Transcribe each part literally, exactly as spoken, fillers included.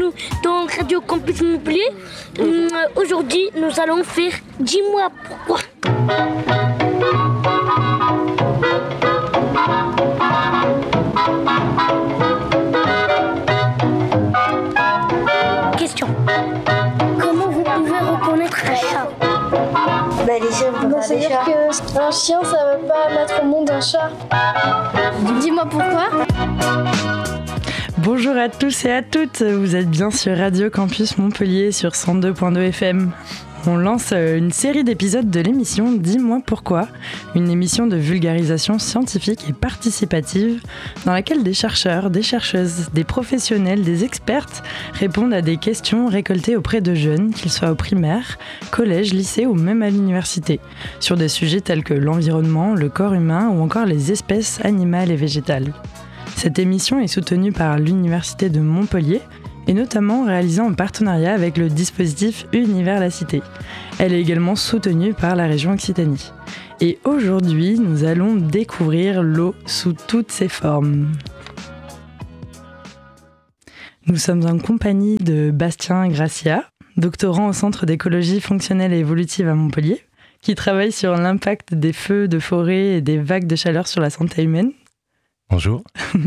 nous dans Radio Campus Montpellier. Euh, aujourd'hui, nous allons faire Dis-moi pourquoi. Question. Comment vous pouvez reconnaître un chat? Bah les chiens, on peut Bah, faire des c'est-à-dire chats. qu'un chien, ça va pas mettre au monde un chat. Dis-moi pourquoi. Bonjour à tous et à toutes, vous êtes bien sur Radio Campus Montpellier sur cent deux point deux F M. On lance une série d'épisodes de l'émission Dis-moi pourquoi, une émission de vulgarisation scientifique et participative dans laquelle des chercheurs, des chercheuses, des professionnels, des expertes répondent à des questions récoltées auprès de jeunes, qu'ils soient au primaire, collège, lycée ou même à l'université, sur des sujets tels que l'environnement, le corps humain ou encore les espèces animales et végétales. Cette émission est soutenue par l'Université de Montpellier et notamment réalisée en partenariat avec le dispositif Univers la Cité. Elle est également soutenue par la région Occitanie. Et aujourd'hui, nous allons découvrir l'eau sous toutes ses formes. Nous sommes en compagnie de Bastien Gracia, doctorant au Centre d'écologie fonctionnelle et évolutive à Montpellier, qui travaille sur l'impact des feux de forêt et des vagues de chaleur sur la santé humaine. Bonjour.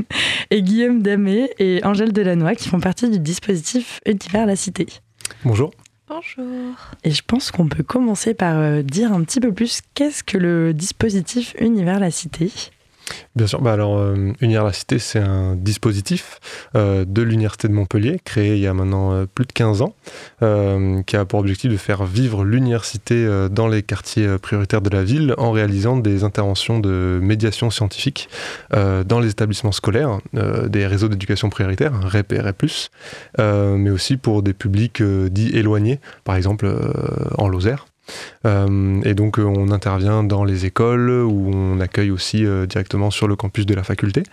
Et Guillaume Damé et Angèle Delannoy qui font partie du dispositif Univers la Cité. Bonjour. Bonjour. Et je pense qu'on peut commencer par euh, dire un petit peu plus qu'est-ce que le dispositif Univers la Cité. Bien sûr, bah alors euh, Univers la Cité, c'est un dispositif euh, de l'Université de Montpellier, créé il y a maintenant euh, plus de quinze ans, euh, qui a pour objectif de faire vivre l'université euh, dans les quartiers euh, prioritaires de la ville en réalisant des interventions de médiation scientifique euh, dans les établissements scolaires, euh, des réseaux d'éducation prioritaire, R E P et R E P plus, euh, mais aussi pour des publics euh, dits éloignés, par exemple euh, en Lozère. Euh, et donc euh, on intervient dans les écoles où on accueille aussi euh, directement sur le campus de la faculté.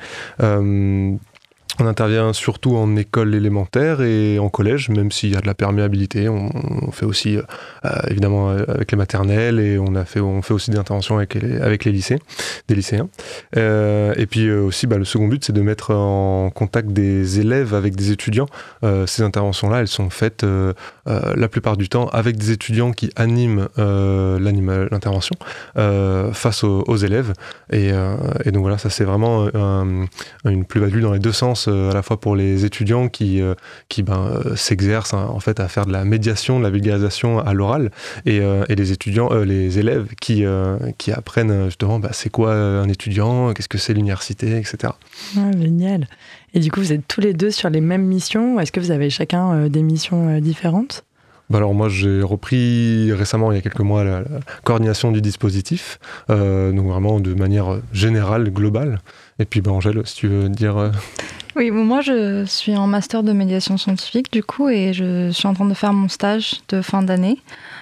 Euh, On intervient surtout en école élémentaire et en collège, même s'il y a de la perméabilité. On, on fait aussi, euh, évidemment, avec les maternelles et on, a fait, on fait aussi des interventions avec les, avec les lycées, des lycéens. Euh, et puis euh, aussi, bah, le second but, c'est de mettre en contact des élèves avec des étudiants. Euh, ces interventions-là, elles sont faites euh, euh, la plupart du temps avec des étudiants qui animent euh, l'intervention euh, face aux, aux élèves. Et, euh, et donc voilà, ça c'est vraiment un, une plus-value dans les deux sens, à la fois pour les étudiants qui, euh, qui ben, euh, s'exercent hein, en fait à faire de la médiation, de la vulgarisation à l'oral, et, euh, et les étudiants, euh, les élèves qui, euh, qui apprennent justement bah, c'est quoi un étudiant, qu'est-ce que c'est l'université, et cetera. Ah, génial. Et du coup, vous êtes tous les deux sur les mêmes missions, ou est-ce que vous avez chacun euh, des missions euh, différentes ? Bah alors moi j'ai repris récemment, il y a quelques mois, la, la coordination du dispositif, euh, donc vraiment de manière générale, globale. Et puis bah Angèle, si tu veux dire... Euh... Oui, bon, moi je suis en master de médiation scientifique du coup et je suis en train de faire mon stage de fin d'année.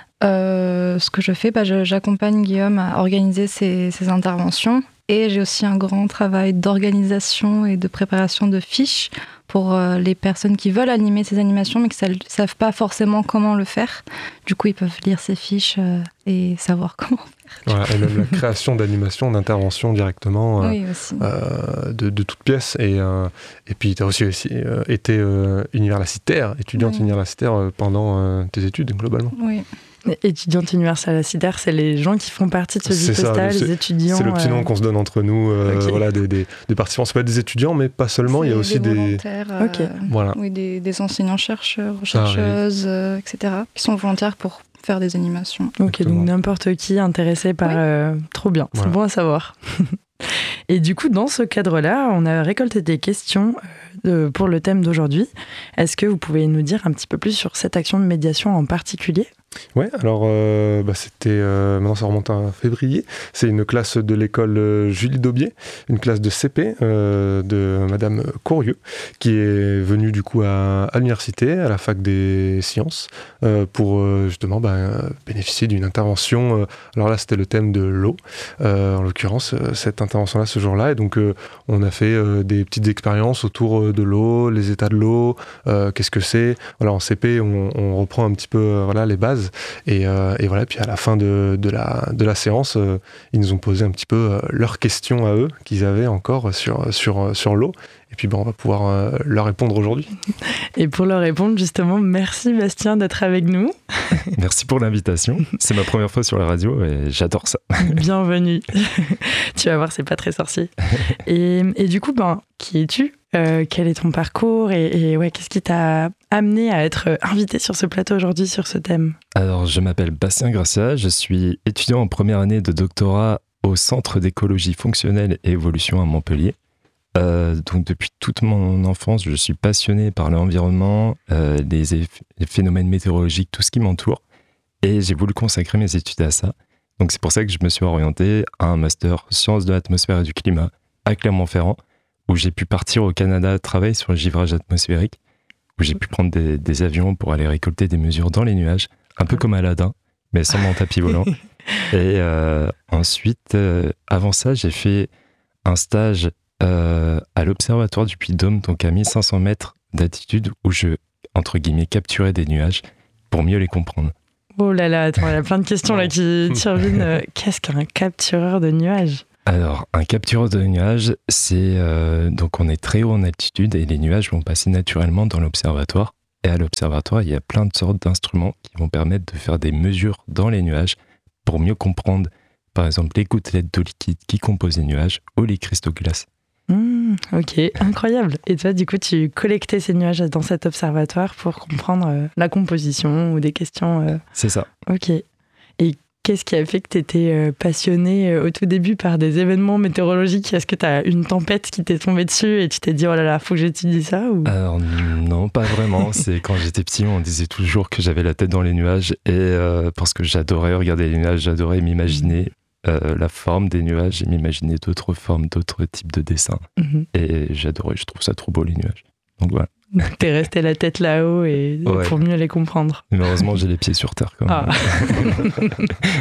Euh, ce que je fais, bah, je, j'accompagne Guillaume à organiser ses, ses interventions et j'ai aussi un grand travail d'organisation et de préparation de fiches pour euh, les personnes qui veulent animer ces animations mais qui ne savent pas forcément comment le faire. Du coup, ils peuvent lire ces fiches euh, et savoir comment faire. Voilà, et même la création d'animations, d'interventions directement euh, oui, aussi. euh, de, de toutes pièces. Et, euh, et puis, tu as aussi, aussi euh, été euh, universitaire, étudiante oui. universitaire euh, pendant euh, tes études, globalement. Oui. Étudiante universitaire, c'est les gens qui font partie de ce dispositif, les étudiants. C'est le petit nom euh... qu'on se donne entre nous, euh, okay. Voilà, des, des, des participants. C'est pas des étudiants, mais pas seulement. C'est il y a aussi des des volontaires, euh, okay. voilà. oui, des, des enseignants-chercheurs, chercheuses, euh, et cetera, qui sont volontaires pour faire des animations. Ok, donc n'importe qui intéressé par... Oui. Euh, trop bien, c'est voilà. Bon à savoir. Et du coup, dans ce cadre-là, on a récolté des questions euh, pour le thème d'aujourd'hui. Est-ce que vous pouvez nous dire un petit peu plus sur cette action de médiation en particulier ? Ouais, alors euh, bah, c'était, euh, maintenant ça remonte à février, c'est une classe de l'école euh, Julie Daubier, une classe de C P euh, de Madame Courieux, qui est venue du coup à, à l'université, à la fac des sciences, euh, pour euh, justement bah, bénéficier d'une intervention. Euh, alors là, c'était le thème de l'eau, euh, en l'occurrence, euh, cette intervention-là, ce jour-là, et donc euh, on a fait euh, des petites expériences autour euh, de l'eau, les états de l'eau, euh, qu'est-ce que c'est. Voilà, en C P, on, on reprend un petit peu euh, voilà, les bases. base. Et, euh, et voilà, puis à la fin de, de, la, de la séance, euh, ils nous ont posé un petit peu euh, leurs questions à eux qu'ils avaient encore sur, sur, sur l'eau. Et puis ben, on va pouvoir euh, leur répondre aujourd'hui. Et pour leur répondre, justement, merci Bastien d'être avec nous. Merci pour l'invitation. C'est ma première fois sur la radio et j'adore ça. Bienvenue. Tu vas voir, c'est pas très sorcier. Et, et du coup, ben, qui es-tu ? Euh, quel est ton parcours et, et ouais, qu'est-ce qui t'a amené à être invité sur ce plateau aujourd'hui sur ce thème ? Alors, je m'appelle Bastien Gracia, je suis étudiant en première année de doctorat au Centre d'écologie fonctionnelle et évolution à Montpellier. Euh, donc, depuis toute mon enfance, je suis passionné par l'environnement, euh, les, eff- les phénomènes météorologiques, tout ce qui m'entoure. Et j'ai voulu consacrer mes études à ça. Donc, c'est pour ça que je me suis orienté à un master sciences de l'atmosphère et du climat à Clermont-Ferrand, où j'ai pu partir au Canada travailler sur le givrage atmosphérique, où j'ai pu prendre des, des avions pour aller récolter des mesures dans les nuages, un peu comme Aladdin, mais sans mon tapis volant. Et euh, ensuite, euh, avant ça, j'ai fait un stage euh, à l'Observatoire du Puy-de-Dôme, donc à mille cinq cents mètres d'altitude, où je, entre guillemets, capturais des nuages pour mieux les comprendre. Oh là là, attends, il y a plein de questions là qui surviennent. Qu'est-ce qu'un captureur de nuages ? Alors, un captureur de nuages, c'est euh, donc on est très haut en altitude et les nuages vont passer naturellement dans l'observatoire. Et à l'observatoire, il y a plein de sortes d'instruments qui vont permettre de faire des mesures dans les nuages pour mieux comprendre, par exemple, les gouttelettes d'eau liquide qui composent les nuages ou les cristaux de glace. Mmh, ok, incroyable. Et toi, du coup, tu collectais ces nuages dans cet observatoire pour comprendre euh, la composition ou des questions. Euh... C'est ça. Ok. Et qu'est-ce qui a fait que tu étais passionné au tout début par des événements météorologiques ? Est-ce que tu as une tempête qui t'est tombée dessus et tu t'es dit « Oh là là, faut que j'étudie ça » ou... Alors non, pas vraiment. C'est quand j'étais petit, on disait toujours que j'avais la tête dans les nuages et euh, parce que j'adorais regarder les nuages, j'adorais m'imaginer euh, la forme des nuages et m'imaginer d'autres formes, d'autres types de dessins. Mm-hmm. Et j'adorais, je trouve ça trop beau les nuages. Donc voilà. T'es resté la tête là-haut et ouais. Pour mieux les comprendre. Mais heureusement, j'ai les pieds sur terre quand même. Ah.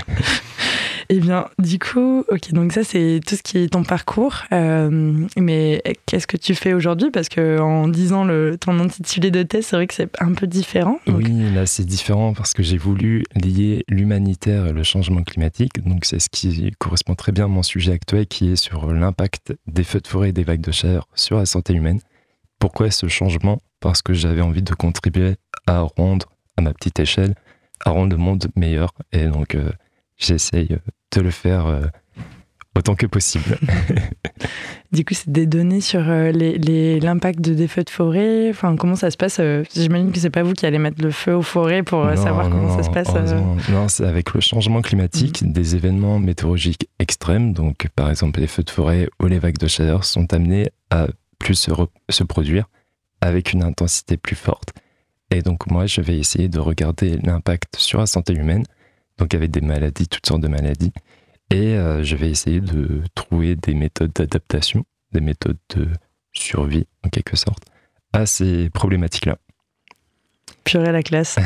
Eh bien, du coup, ok, donc ça c'est tout ce qui est ton parcours. Euh, mais qu'est-ce que tu fais aujourd'hui ? Parce que en disant le, ton intitulé de thèse, c'est vrai que c'est un peu différent. Donc... Oui, là c'est différent parce que j'ai voulu lier l'humanitaire et le changement climatique. Donc c'est ce qui correspond très bien à mon sujet actuel, qui est sur l'impact des feux de forêt et des vagues de chaleur sur la santé humaine. Pourquoi ce changement ? Parce que j'avais envie de contribuer à rendre, à ma petite échelle, à rendre le monde meilleur. Et donc, euh, j'essaye de le faire euh, autant que possible. Du coup, c'est des données sur euh, les, les, l'impact de, des feux de forêt. Enfin, comment ça se passe euh, J'imagine que c'est pas vous qui allez mettre le feu aux forêts pour euh, non, savoir non, comment non, ça se passe. Euh... Non, c'est avec le changement climatique, mmh. des événements météorologiques extrêmes. Donc, par exemple, les feux de forêt ou les vagues de chaleur sont amenés à plus se, re- se produire avec une intensité plus forte. Et donc moi, je vais essayer de regarder l'impact sur la santé humaine, donc avec des maladies, toutes sortes de maladies, et euh, je vais essayer de trouver des méthodes d'adaptation, des méthodes de survie, en quelque sorte, à ces problématiques-là. Purée la classe.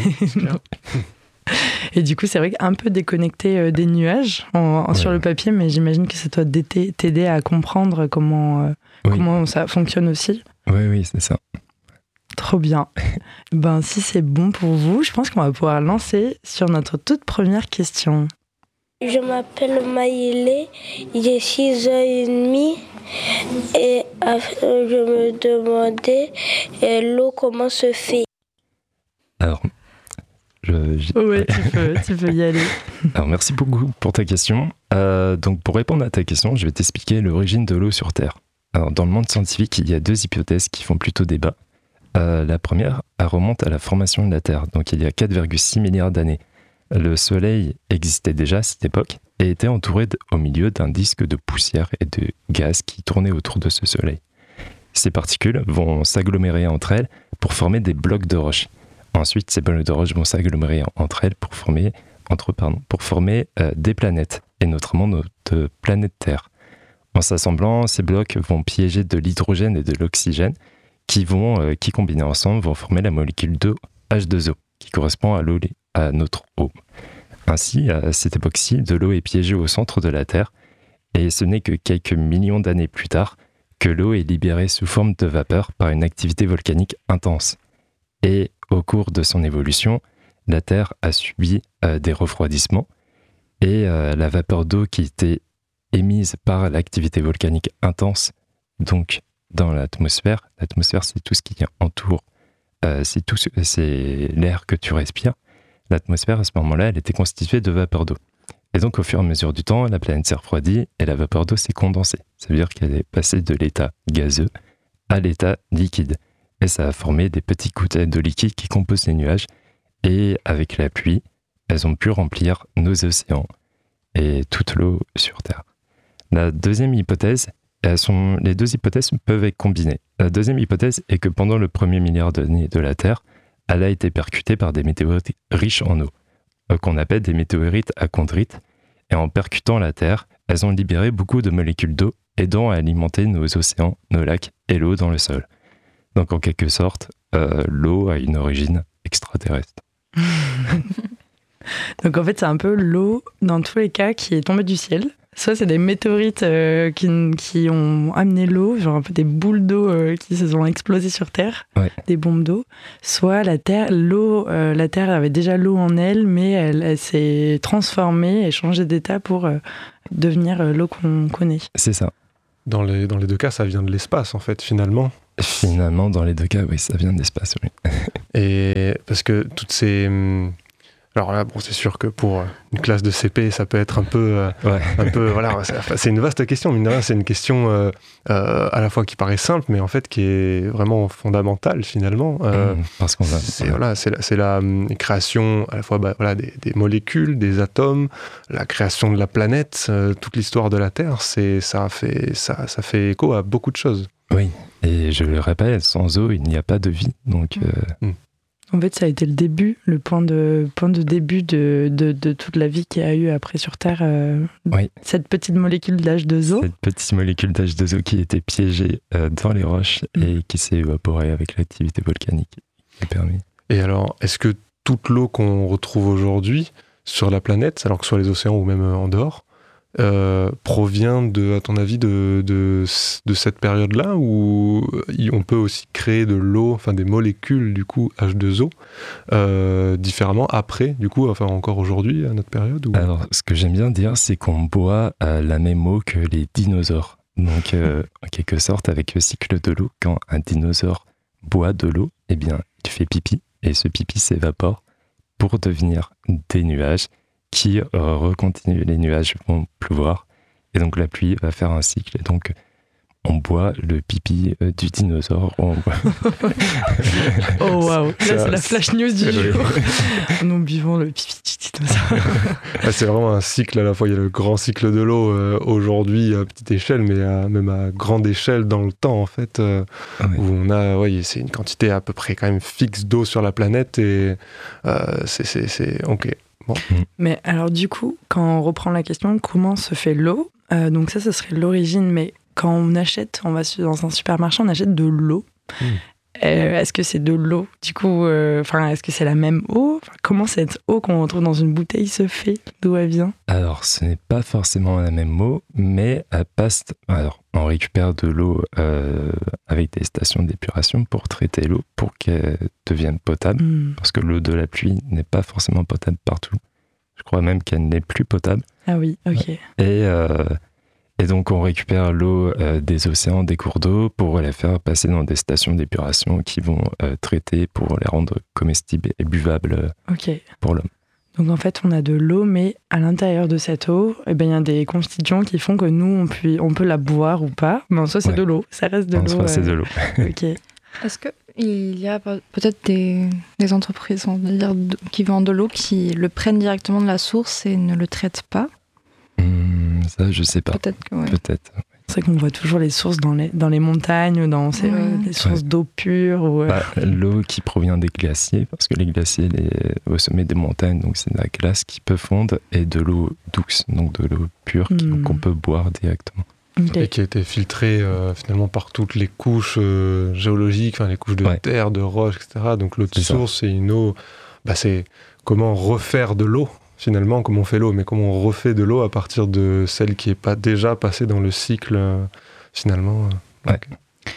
Et du coup, c'est vrai qu'un peu déconnecté euh, des nuages en, en, ouais. sur le papier, mais j'imagine que ça doit t'aider à comprendre comment, euh, oui. comment ça fonctionne aussi. Oui, oui, c'est ça. Trop bien. Ben, si c'est bon pour vous, je pense qu'on va pouvoir lancer sur notre toute première question. Je m'appelle Maïlé, j'ai six ans et demi et je me demandais l'eau comment se fait. Alors, je, oui, tu peux, tu peux y aller. Alors, merci beaucoup pour ta question. Euh, donc, pour répondre à ta question, je vais t'expliquer l'origine de l'eau sur Terre. Alors, dans le monde scientifique, il y a deux hypothèses qui font plutôt débat. Euh, la première, elle remonte à la formation de la Terre, donc il y a quatre virgule six milliards d'années. Le Soleil existait déjà à cette époque et était entouré de, au milieu d'un disque de poussière et de gaz qui tournait autour de ce Soleil. Ces particules vont s'agglomérer entre elles pour former des blocs de roches. Ensuite, ces blocs de roches vont s'agglomérer entre elles pour former, entre, pardon, pour former euh, des planètes, et notamment notre planète Terre. En s'assemblant, ces blocs vont piéger de l'hydrogène et de l'oxygène qui, vont, euh, qui combinés ensemble, vont former la molécule d'eau H deux O, qui correspond à, l'eau, à notre eau. Ainsi, à cette époque-ci, de l'eau est piégée au centre de la Terre, et ce n'est que quelques millions d'années plus tard que l'eau est libérée sous forme de vapeur par une activité volcanique intense. Et au cours de son évolution, la Terre a subi euh, des refroidissements et euh, la vapeur d'eau qui était émise par l'activité volcanique intense, donc dans l'atmosphère. L'atmosphère, c'est tout ce qui entoure, euh, c'est, tout, c'est l'air que tu respires. L'atmosphère, à ce moment-là, elle était constituée de vapeur d'eau. Et donc, au fur et à mesure du temps, la planète s'est refroidie et la vapeur d'eau s'est condensée. Ça veut dire qu'elle est passée de l'état gazeux à l'état liquide. Et ça a formé des petites gouttelettes de liquide qui composent les nuages. Et avec la pluie, elles ont pu remplir nos océans et toute l'eau sur Terre. La deuxième hypothèse, elles sont, les deux hypothèses peuvent être combinées. La deuxième hypothèse est que pendant le premier milliard d'années de la Terre, elle a été percutée par des météorites riches en eau, qu'on appelle des météorites achondrites. Et en percutant la Terre, elles ont libéré beaucoup de molécules d'eau, aidant à alimenter nos océans, nos lacs et l'eau dans le sol. Donc en quelque sorte, euh, l'eau a une origine extraterrestre. Donc en fait, c'est un peu l'eau, dans tous les cas, qui est tombée du ciel. Soit c'est des météorites euh, qui, qui ont amené l'eau, genre un peu des boules d'eau euh, qui se sont explosées sur Terre, ouais. Des bombes d'eau. Soit la Terre, l'eau, euh, la Terre avait déjà l'eau en elle, mais elle, elle s'est transformée et changé d'état pour euh, devenir euh, l'eau qu'on connaît. C'est ça. Dans les, dans les deux cas, ça vient de l'espace, en fait, finalement. Finalement, dans les deux cas, oui, ça vient de l'espace, oui. Et parce que toutes ces... Alors là, bon, c'est sûr que pour une classe de C P, ça peut être un peu... Euh, ouais. un peu voilà, c'est, c'est une vaste question, mine de rien, c'est une question euh, euh, à la fois qui paraît simple, mais en fait qui est vraiment fondamentale, finalement. Euh, mmh, parce qu'on va... C'est, voilà, c'est, la, c'est la um, création à la fois bah, voilà, des, des molécules, des atomes, la création de la planète, euh, toute l'histoire de la Terre, c'est, ça, fait, ça, ça fait écho à beaucoup de choses. Oui, et je le répète, sans eau, il n'y a pas de vie, donc... Euh... Mmh. En fait, ça a été le début, le point de, point de début de, de, de toute la vie qu'il y a eu après sur Terre. Euh, oui. Cette petite molécule d'H deux O. Cette petite molécule d'H deux O qui était piégée euh, dans les roches mmh. et qui s'est évaporée avec l'activité volcanique qui a permis. Et alors, est-ce que toute l'eau qu'on retrouve aujourd'hui sur la planète, alors que ce soit les océans ou même en dehors, Euh, provient, de, à ton avis, de, de, de cette période-là, où on peut aussi créer de l'eau, enfin des molécules, du coup, H deux O, euh, différemment après, du coup, enfin encore aujourd'hui, à notre période ou... Alors, ce que j'aime bien dire, c'est qu'on boit euh, la même eau que les dinosaures. Donc, euh, en quelque sorte, avec le cycle de l'eau, quand un dinosaure boit de l'eau, eh bien, il fait pipi, et ce pipi s'évapore pour devenir des nuages, qui euh, recontinue, les nuages vont pleuvoir et donc la pluie va faire un cycle et donc on boit le pipi euh, du dinosaure. On boit... oh waouh, là c'est la flash news du jour. Nous buvons le pipi du dinosaure. Ah, c'est vraiment un cycle à la fois, il y a le grand cycle de l'eau euh, aujourd'hui à petite échelle mais à, même à grande échelle dans le temps en fait euh, oui. Où on a, ouais, c'est une quantité à peu près quand même fixe d'eau sur la planète et euh, c'est, c'est, c'est ok. Bon. Mais alors du coup, quand on reprend la question, comment se fait l'eau ? euh, Donc ça, ce serait l'origine, mais quand on achète, on va dans un supermarché, on achète de l'eau. Mmh. Euh, est-ce que c'est de l'eau ? Du coup, euh, est-ce que c'est la même eau ? Enfin, comment cette eau qu'on retrouve dans une bouteille se fait ? D'où elle vient ? Alors, ce n'est pas forcément la même eau, mais elle passe... Alors, on récupère de l'eau euh, avec des stations d'épuration pour traiter l'eau, pour qu'elle devienne potable. Mmh. Parce que l'eau de la pluie n'est pas forcément potable partout. Je crois même qu'elle n'est plus potable. Ah oui, ok. Et... Euh, Et donc, on récupère l'eau euh, des océans, des cours d'eau, pour la faire passer dans des stations d'épuration qui vont euh, traiter pour les rendre comestibles et buvables okay. pour l'homme. Donc, en fait, on a de l'eau, mais à l'intérieur de cette eau, eh ben, il y a des constituants qui font que nous, on peut, on peut la boire ou pas. Mais en soi, c'est ouais. de l'eau. Ça reste de en l'eau. En soi, euh... c'est de l'eau. Ok. Est-ce qu'il y a peut-être des, des entreprises on va dire, qui vendent de l'eau qui le prennent directement de la source et ne le traitent pas ? Mmh, ça, je sais pas. Peut-être que ouais. Peut-être. C'est vrai qu'on voit toujours les sources dans les, dans les montagnes ou dans ces, ouais. les sources ouais. d'eau pure. Ou, euh... bah, l'eau qui provient des glaciers, parce que les glaciers, les, au sommet des montagnes, donc c'est de la glace qui peut fondre, et de l'eau douce, donc de l'eau pure mmh. qui, qu'on peut boire directement. Okay. Et qui a été filtrée euh, finalement par toutes les couches euh, géologiques, les couches de ouais. terre, de roche, et cetera. Donc l'eau de c'est source, ça. C'est une eau... Bah, c'est comment refaire de l'eau finalement, comment on fait l'eau, mais comment on refait de l'eau à partir de celle qui n'est pas déjà passée dans le cycle, euh, finalement. Euh, ouais.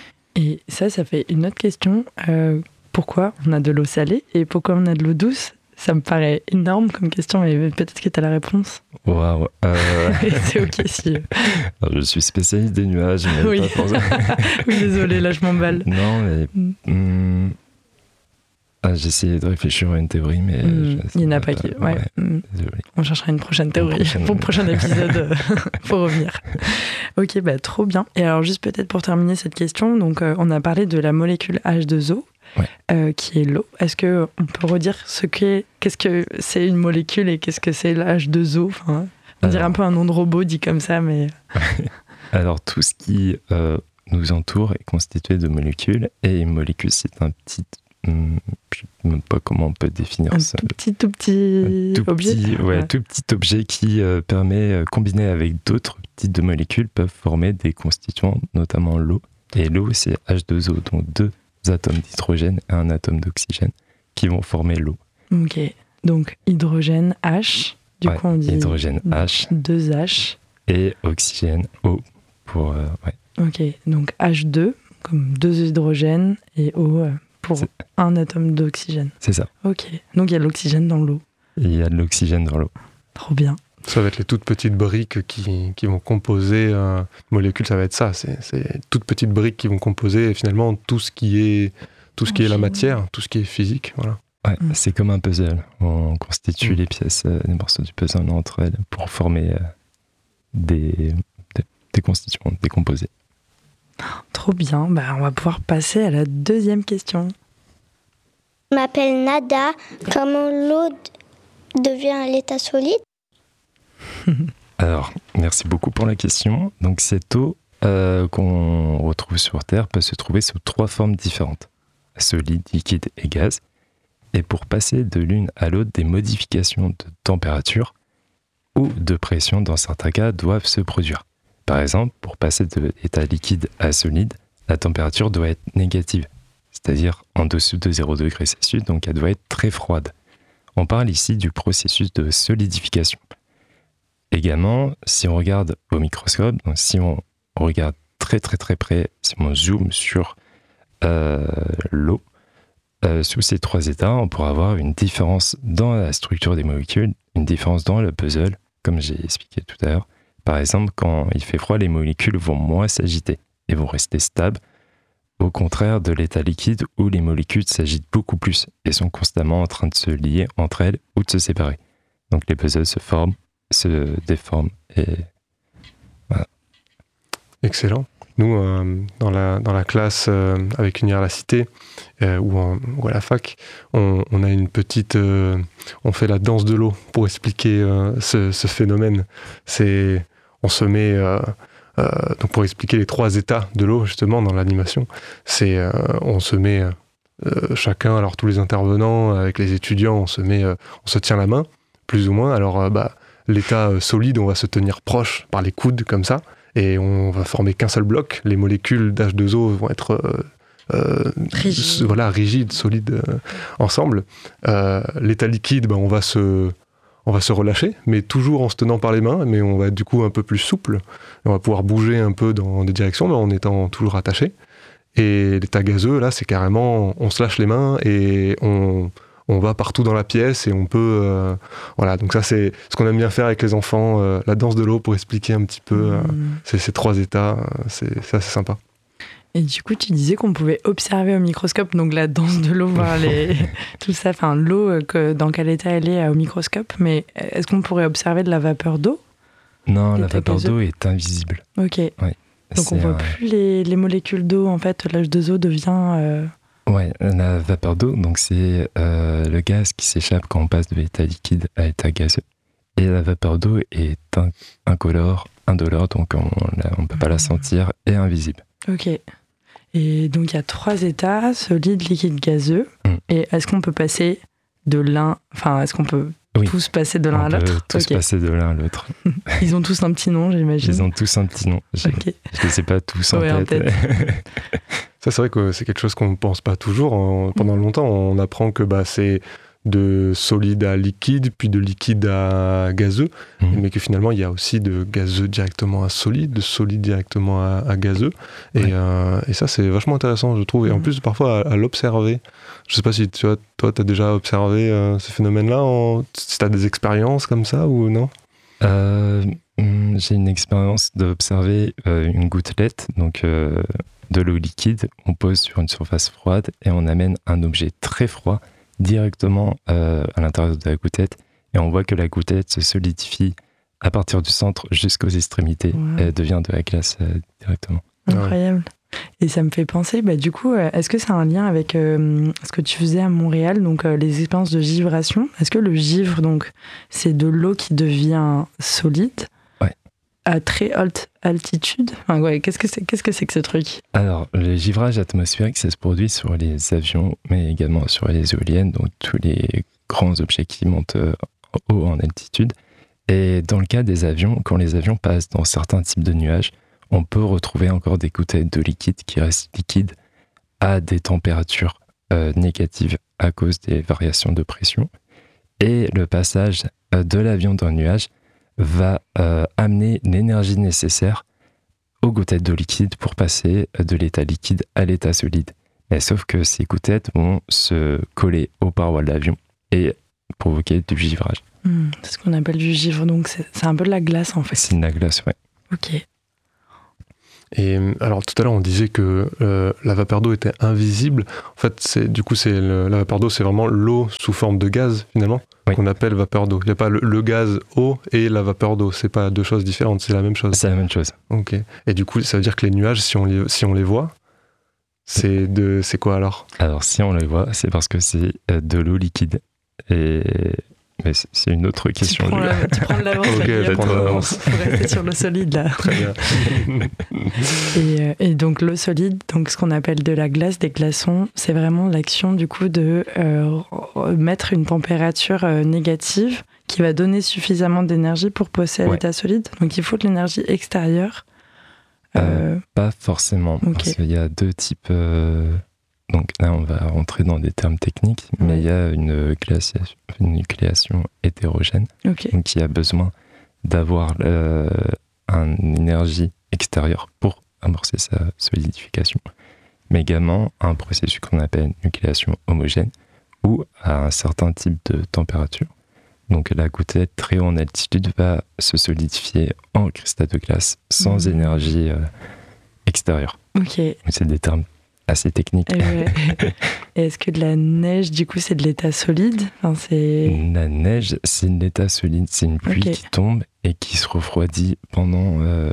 Et ça, ça fait une autre question. Euh, pourquoi on a de l'eau salée et pourquoi on a de l'eau douce ? Ça me paraît énorme comme question, mais peut-être que tu as la réponse. Waouh. Euh... C'est ok si. Alors, je suis spécialiste des nuages, mais oui. pas forcément. Oui, désolé, là je m'emballe. Non, mais. Mm. Hum... Ah, j'ai essayé de réfléchir à une théorie, mais. Mm. Il n'y en a pas qui. Euh, Ouais. ouais. Mm. Désolé. On cherchera une prochaine théorie Une prochaine... pour le prochain épisode. Faut revenir. Ok, bah trop bien. Et alors juste peut-être pour terminer cette question, donc euh, on a parlé de la molécule H deux O. Ouais. Euh, qui est l'eau. Est-ce que on peut redire ce qu'est, qu'est-ce que c'est une molécule et qu'est-ce que c'est l'H deux O? Enfin, on dirait un peu un nom de robot dit comme ça, mais... Alors, tout ce qui euh, nous entoure est constitué de molécules, et une molécule, c'est un petit... Hum, je ne sais même pas comment on peut définir un ça. tout petit, tout petit Un tout objet petit, ouais, ouais. tout petit objet qui euh, permet, euh, combiné avec d'autres types de molécules, peuvent former des constituants, notamment l'eau. Et l'eau, c'est H deux O, donc deux atomes d'hydrogène et un atome d'oxygène qui vont former l'eau. Ok, donc hydrogène H, du ouais, coup on dit hydrogène H, deux H. Et oxygène O pour... Euh, ouais. Ok, donc H deux, comme deux hydrogènes, et O euh, pour c'est... un atome d'oxygène. C'est ça. Ok, donc il y a de l'oxygène dans l'eau. Il y a de l'oxygène dans l'eau. Trop bien. Ça va être les toutes petites briques qui, qui vont composer euh, molécules, ça va être ça. C'est, c'est toutes petites briques qui vont composer finalement tout ce qui est, tout ce qui est la matière, tout ce qui est physique. Voilà. Ouais, mm. C'est comme un puzzle. On constitue mm. les pièces, euh, les morceaux du puzzle entre elles pour former euh, des, des, des constituants, des composés. Trop bien. Bah, on va pouvoir passer à la deuxième question. Je m'appelle Nada. Comment l'eau devient à l'état solide? Alors, merci beaucoup pour la question. Donc, cette eau euh, qu'on retrouve sur Terre peut se trouver sous trois formes différentes: solide, liquide et gaz. Et pour passer de l'une à l'autre, des modifications de température ou de pression, dans certains cas, doivent se produire. Par exemple, pour passer de l'état liquide à solide, la température doit être négative, c'est-à-dire en dessous de zéro degré Celsius, donc elle doit être très froide. On parle ici du processus de solidification. Également, si on regarde au microscope, donc si on regarde très très très près, si on zoome sur euh, l'eau, euh, sous ces trois états, on pourra avoir une différence dans la structure des molécules, une différence dans le puzzle, comme j'ai expliqué tout à l'heure. Par exemple, quand il fait froid, les molécules vont moins s'agiter et vont rester stables, au contraire de l'état liquide où les molécules s'agitent beaucoup plus et sont constamment en train de se lier entre elles ou de se séparer. Donc les puzzles se forment, se déforment et voilà. Excellent. Nous, euh, dans, la, dans la classe euh, avec Unir la Cité euh, ou, en, ou à la fac, on, on a une petite... Euh, on fait la danse de l'eau pour expliquer euh, ce, ce phénomène. C'est... On se met... Euh, euh, donc pour expliquer les trois états de l'eau, justement, dans l'animation, c'est... Euh, on se met... Euh, chacun, alors tous les intervenants, avec les étudiants, on se met... Euh, on se tient la main, plus ou moins. Alors, euh, bah, l'état euh, solide, on va se tenir proche par les coudes, comme ça. Et on va former qu'un seul bloc. Les molécules d'H deux O vont être euh, euh, Rigide. voilà, rigides, solides euh, ensemble. Euh, l'état liquide, ben, on, va se, on va se relâcher, mais toujours en se tenant par les mains, mais on va être du coup un peu plus souple. On va pouvoir bouger un peu dans des directions, mais en étant toujours attaché. Et l'état gazeux, là, c'est carrément, on se lâche les mains et on... on va partout dans la pièce et on peut... Euh, voilà, donc ça, c'est ce qu'on aime bien faire avec les enfants, euh, la danse de l'eau pour expliquer un petit peu euh, mmh. ces, ces trois états. Euh, c'est, c'est assez sympa. Et du coup, tu disais qu'on pouvait observer au microscope, donc la danse de l'eau, voir les, tout ça, enfin l'eau, que, dans quel état elle est au microscope, mais est-ce qu'on pourrait observer de la vapeur d'eau? Non, la vapeur gazeux. d'eau est invisible. Ok. Ouais, donc on ne voit un... plus les, les molécules d'eau, en fait, l'H deux O devient... Euh... Ouais, la vapeur d'eau, donc c'est euh, le gaz qui s'échappe quand on passe de l'état liquide à l'état gazeux. Et la vapeur d'eau est in- incolore, indolore, donc on ne peut pas la sentir, et invisible. Ok. Et donc il y a trois états, solide, liquide, gazeux. Mm. Et est-ce qu'on peut passer de l'un... Enfin, est-ce qu'on peut oui. tous passer de l'un on à l'autre? On peut tous okay. passer de l'un à l'autre. Ils ont tous un petit nom, j'imagine. Ils ont tous un petit nom. Je okay. ne les sais pas tous en ouais, tête. En tête. Ça, c'est vrai que c'est quelque chose qu'on ne pense pas toujours. En, pendant longtemps, on apprend que bah, c'est de solide à liquide, puis de liquide à gazeux, Mmh. mais que finalement il y a aussi de gazeux directement à solide, de solide directement à, à gazeux. Et, Ouais. euh, et ça, c'est vachement intéressant, je trouve. Et en Mhm. plus, parfois, à, à l'observer. Je sais pas si tu vois, toi, tu as déjà observé euh, ce phénomène-là, en... si tu as des expériences comme ça ou non? Euh, hum, j'ai une expérience d'observer euh, une gouttelette, donc euh, de l'eau liquide, on pose sur une surface froide et on amène un objet très froid directement euh, à l'intérieur de la gouttelette et on voit que la gouttelette se solidifie à partir du centre jusqu'aux extrémités Ouais. et devient de la glace euh, directement. Incroyable. Et ça me fait penser, bah, du coup, euh, est-ce que c'est un lien avec euh, ce que tu faisais à Montréal, donc euh, les expériences de givration? Est-ce que le givre, donc, c'est de l'eau qui devient solide Ouais. à très haute altitude? Enfin, ouais, qu'est-ce que c'est, qu'est-ce que c'est que ce truc? Alors, le givrage atmosphérique, ça se produit sur les avions, mais également sur les éoliennes, donc tous les grands objets qui montent euh, haut en altitude. Et dans le cas des avions, quand les avions passent dans certains types de nuages, on peut retrouver encore des gouttelettes de liquide qui restent liquides à des températures euh, négatives à cause des variations de pression. Et le passage euh, de l'avion dans le nuage va euh, amener l'énergie nécessaire aux gouttelettes d'eau liquide pour passer de l'état liquide à l'état solide. Mais sauf que ces gouttelettes vont se coller aux parois de l'avion et provoquer du givrage. Hmm, c'est ce qu'on appelle du givre, donc c'est, c'est un peu de la glace en fait. C'est de la glace, ouais. Ok. Et alors tout à l'heure on disait que euh, la vapeur d'eau était invisible. En fait, c'est, du coup, c'est le, la vapeur d'eau, c'est vraiment l'eau sous forme de gaz finalement, Oui. qu'on appelle vapeur d'eau. Il n'y a pas le, le gaz eau et la vapeur d'eau. C'est pas deux choses différentes, c'est la même chose. C'est la même chose. Ok. Et du coup, ça veut dire que les nuages, si on les, si on les voit, c'est de, c'est quoi alors? Alors si on les voit, c'est parce que c'est euh, de l'eau liquide. Et mais c'est c'est une autre Tu question. prends, lui. la, tu prends de l'avance, Ok, là, je prends de Guillaume. l'avance. Faut rester sur le solide là. Très bien. Et, euh, et donc l'eau solide, donc ce qu'on appelle de la glace, des glaçons, c'est vraiment l'action du coup de euh, mettre une température euh, négative qui va donner suffisamment d'énergie pour passer à Ouais. l'état solide. Donc il faut de l'énergie extérieure. Euh, Pas forcément, Ok. parce qu'il y a deux types. euh, Donc là, on va rentrer dans des termes techniques, mais Ouais. il y a une glaciation, une nucléation hétérogène, ok. donc qui a besoin d'avoir euh, une énergie extérieure pour amorcer sa solidification, mais également un processus qu'on appelle nucléation homogène, où à un certain type de température, donc la gouttelette très haut en altitude va se solidifier en cristal de glace sans Mhm. énergie euh, extérieure. Ok. Et, C'est des termes assez techniques. ouais. Et est-ce que de la neige, du coup, c'est de l'état solide? Enfin, c'est... La neige, c'est une état solide, c'est une pluie Ok. qui tombe et qui se refroidit pendant, euh,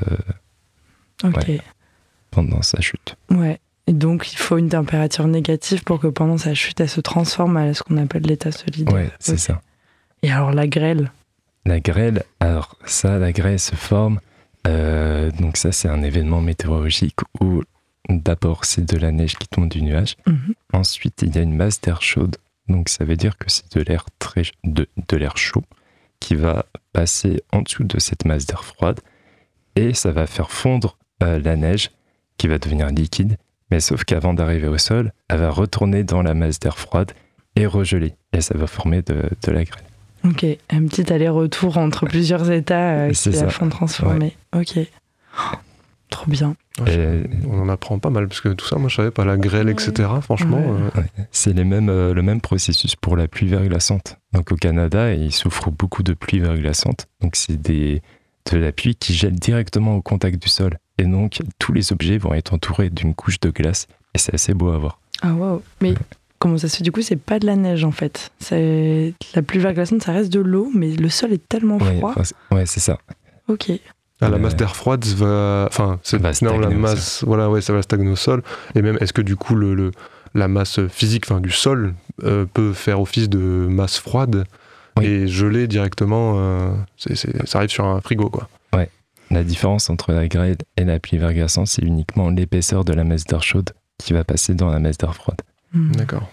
Ok. Ouais. pendant sa chute. Ouais. Et donc, il faut une température négative pour que pendant sa chute, elle se transforme à ce qu'on appelle l'état solide. Ouais, c'est Ok. ça. Et alors, la grêle? La grêle, alors ça, la grêle se forme. euh, donc ça, c'est un événement météorologique où d'abord, c'est de la neige qui tombe du nuage. Mhm. Ensuite, il y a une masse d'air chaude. Donc ça veut dire que c'est de l'air très de, de l'air chaud qui va passer en dessous de cette masse d'air froide et ça va faire fondre euh, la neige qui va devenir liquide. Mais sauf qu'avant d'arriver au sol, elle va retourner dans la masse d'air froide et regeler. Et ça va former de, de la grêle. Ok, un petit aller-retour entre plusieurs états euh, C'est qui la ça. font transformer. Ok. Oh, trop bien. Ouais, Et- on en apprend pas mal, parce que tout ça, moi je savais pas, la grêle, et cetera. Franchement, Ouais. euh, Ouais. C'est les mêmes, euh, le même processus pour la pluie verglaçante. Donc au Canada, ils souffrent beaucoup de pluie verglaçante. Donc c'est des, de la pluie qui gèle directement au contact du sol. Et donc tous les objets vont être entourés d'une couche de glace. Et c'est assez beau à voir. Ah wow. Mais comment ça se fait? Du coup, c'est pas de la neige en fait. C'est la pluie verglaçante, ça reste de l'eau, mais le sol est tellement Ouais, froid. enfin, c'est- ouais, c'est ça. Ok. ah, la Euh, masse d'air froide va, enfin, c'est va non, la stagner au masse, voilà, ouais, ça va stagner au sol. Et même, est-ce que du coup, le, le- la masse physique, enfin, du sol, euh, peut faire office de masse froide Oui. et geler directement euh, c'est, c'est- ça arrive sur un frigo, quoi. La différence entre la grêle et la pluie verglaçante, c'est uniquement l'épaisseur de la masse d'air chaude qui va passer dans la masse d'air froide. Hmm. D'accord.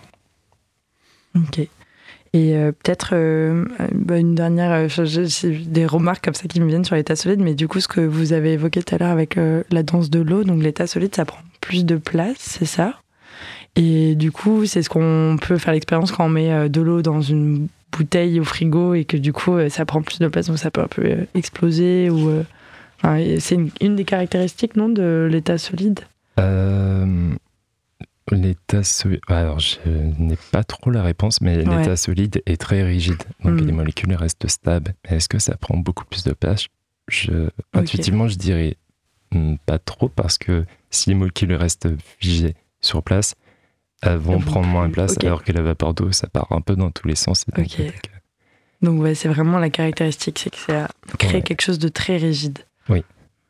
Ok. Et euh, peut-être euh, bah, une dernière, euh, j'ai j'ai des remarques comme ça qui me viennent sur l'état solide, mais du coup, ce que vous avez évoqué tout à l'heure avec euh, la danse de l'eau, donc l'état solide, ça prend plus de place, c'est ça? Et du coup, c'est ce qu'on peut faire l'expérience quand on met de l'eau dans une bouteille au frigo et que du coup, ça prend plus de place, donc ça peut un peu exploser. Ou, euh, enfin, c'est une, une des caractéristiques, non, de l'état solide euh, L'état solide... Alors, je n'ai pas trop la réponse, mais ouais. L'état solide est très rigide. Donc, mmh. les molécules restent stables. Mais est-ce que ça prend beaucoup plus de place je... okay. Intuitivement, je dirais pas trop, parce que si les molécules restent figées sur place, elles vont elles prendre moins de place, okay. alors que la vapeur d'eau, ça part un peu dans tous les sens. Donc, okay. donc, donc ouais, c'est vraiment la caractéristique, c'est que ça crée ouais. quelque chose de très rigide. Oui.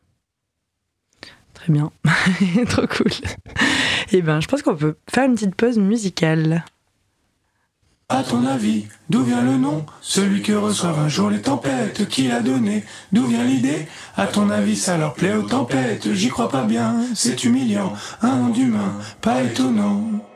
Très bien, trop cool. Et ben, je pense qu'on peut faire une petite pause musicale. À ton avis, d'où vient le nom? Celui que reçoivent un jour les tempêtes, qui l'a donné? D'où vient l'idée? À ton avis, ça leur plaît aux tempêtes? J'y crois pas bien, c'est humiliant, un nom d'humain, pas étonnant.